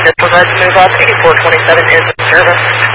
This was to move up. 8427 is in service.